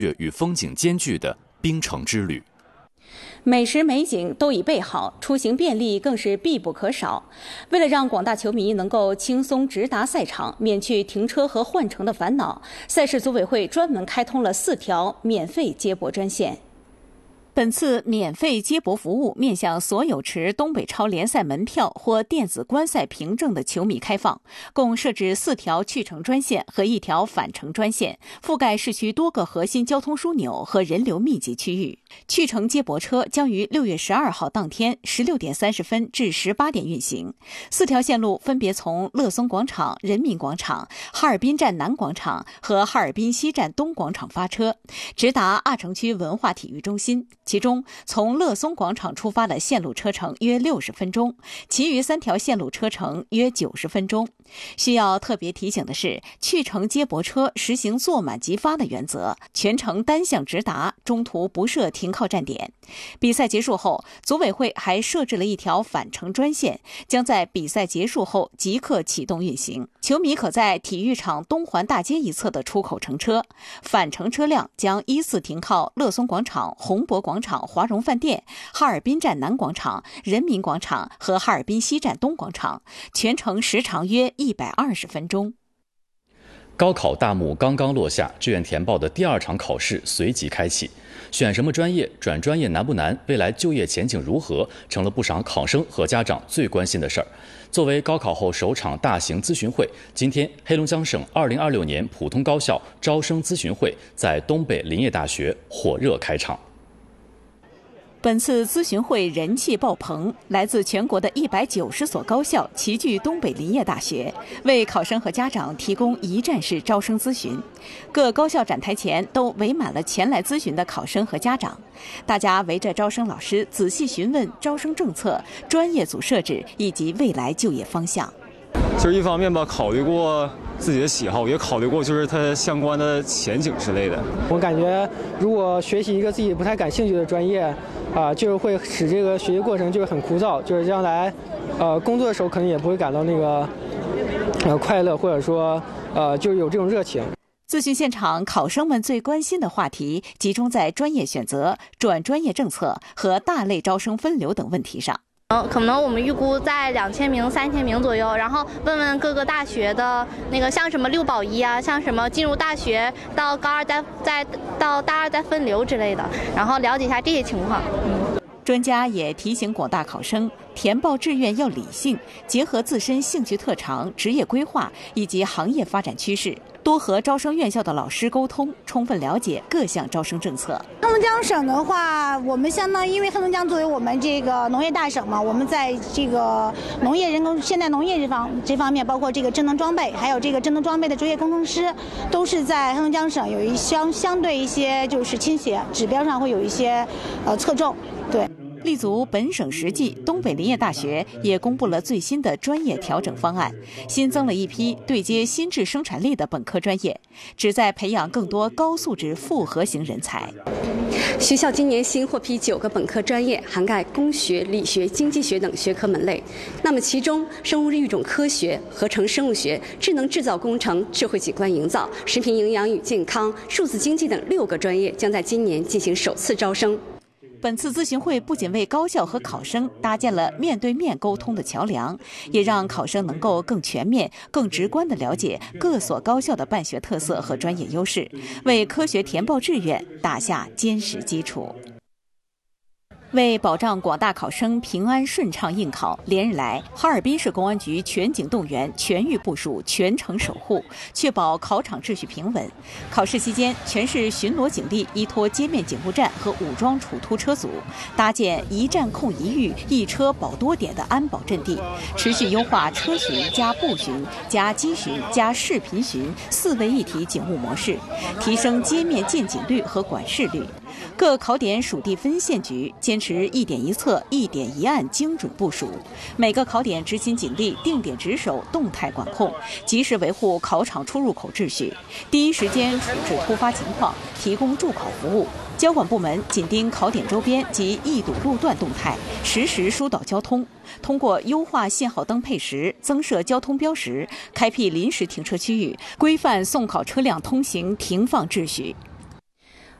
与风景兼具的冰城之旅。 美食美景都已备好，出行便利更是必不可少。为了让广大球迷能够轻松直达赛场，免去停车和换乘的烦恼，赛事组委会专门开通了4条免费接驳专线。本次免费接驳服务面向所有持东北超联赛门票或电子观赛凭证的球迷开放，共设置4条去程专线和1条返程专线，覆盖市区多个核心交通枢纽和人流密集区域。去程接驳车将于6月12号当天16点30分至18点运行，4条线路分别从乐松广场、人民广场、哈尔滨站南广场和哈尔滨西站东广场发车，直达阿城区文化体育中心。其中，从乐松广场出发的线路车程约60分钟，其余3条线路车程约90分钟。需要特别提醒的是，去程接驳车实行坐满即发的原则，全程单向直达，中途不设停靠站点。比赛结束后，组委会还设置了1条返程专线，将在比赛结束后即刻启动运行。球迷可在体育场东环大街一侧的出口乘车，返程车辆将依次停靠乐松广场、宏博广场、华荣饭店、哈尔滨站南广场、人民广场和哈尔滨西站东广场，全程时长约120分钟。 高考大幕刚刚落下，志愿填报的第2场考试随即开启。选什么专业、转专业难不难，未来就业前景如何，成了不少考生和家长最关心的事儿。作为高考后首场大型咨询会，今天黑龙江省2026年普通高校招生咨询会在东北林业大学火热开场。 本次咨询会人气爆棚，来自全国的190所高校齐聚东北林业大学，为考生和家长提供一站式招生咨询。各高校展台前都围满了前来咨询的考生和家长，大家围着招生老师仔细询问招生政策、专业组设置以及未来就业方向。 就是一方面吧，考虑过自己的喜好，也考虑过就是它相关的前景之类的。 我感觉如果学习一个自己不太感兴趣的专业，就是会使这个学习过程就是很枯燥，就是将来工作的时候可能也不会感到那个快乐，或者说就有这种热情。 咨询现场，考生们最关心的话题集中在专业选择、转专业政策和大类招生分流等问题上。 可能我们预估在2000名、3000名左右，然后问问各个大学的那个像什么6保1啊，像什么进入大学到高二到大二再分流之类的，然后了解一下这些情况。 专家也提醒广大考生，填报志愿要理性，结合自身兴趣特长、职业规划以及行业发展趋势，多和招生院校的老师沟通，充分了解各项招生政策。 黑龙江省的话，我们相当于因为黑龙江作为我们这个农业大省嘛，我们在这个农业人工现代农业这方面，包括这个智能装备，还有这个智能装备的专业工程师，都是在黑龙江省有一相对一些就是倾斜，指标上会有一些侧重，对。 立足本省实际，东北林业大学也公布了最新的专业调整方案，新增了一批对接新质生产力的本科专业，旨在培养更多高素质复合型人才。 学校今年新获批9个本科专业，涵盖工学、理学、经济学等学科门类。那么其中，生物育种科学、合成生物学、智能制造工程、智慧景观营造、食品营养与健康、数字经济等6个专业将在今年进行首次招生。 本次咨询会不仅为高校和考生搭建了面对面沟通的桥梁，也让考生能够更全面、更直观地了解各所高校的办学特色和专业优势，为科学填报志愿打下坚实基础。为保障广大考生平安顺畅应考，连日来，哈尔滨市公安局全警动员、全域部署、全程守护，确保考场秩序平稳。考试期间，全市巡逻警力依托街面警务站和武装处突车组，搭建一站控一域、一车保多点的安保阵地，持续优化车巡加步巡加机巡加视频巡4位一体警务模式，提升街面见警率和管事率。各考点属地分县局坚持1点1测、1点1案精准部署，每个考点执勤警力定点值守、动态管控，及时维护考场出入口秩序，第一时间处置突发情况，提供助考服务。交管部门紧盯考点周边及易堵路段动态，实时疏导交通。通过优化信号灯配时、增设交通标识、开辟临时停车区域，规范送考车辆通行停放秩序。